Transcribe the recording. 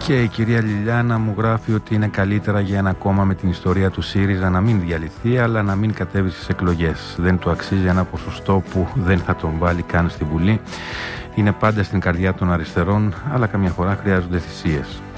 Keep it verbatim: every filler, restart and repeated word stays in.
Και η κυρία Λιλιάνα μου γράφει ότι είναι καλύτερα για ένα κόμμα με την ιστορία του ΣΥΡΙΖΑ να μην διαλυθεί, αλλά να μην κατέβει στις εκλογές. Δεν του αξίζει ένα ποσοστό που δεν θα τον βάλει καν στη Βουλή. Είναι πάντα στην καρδιά των αριστερών, αλλά καμιά φορά χρειάζονται θυσίες.